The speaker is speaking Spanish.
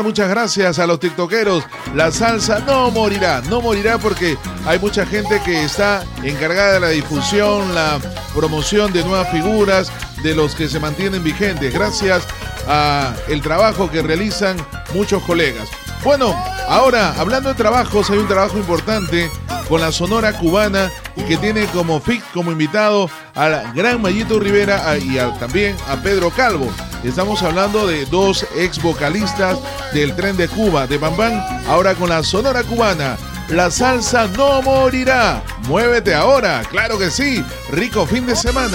Muchas gracias a los tiktokeros. La salsa no morirá, no morirá porque hay mucha gente que está encargada de la difusión, la promoción de nuevas figuras, de los que se mantienen vigentes, gracias a el trabajo que realizan muchos colegas. Bueno, ahora, hablando de trabajos, hay un trabajo importante con la Sonora Cubana y que tiene como invitado al gran Mayito Rivera y también a Pedro Calvo. Estamos hablando de dos ex vocalistas del Tren de Cuba, de Bambán, ahora con la Sonora Cubana. La salsa no morirá. Muévete ahora, claro que sí. Rico fin de semana.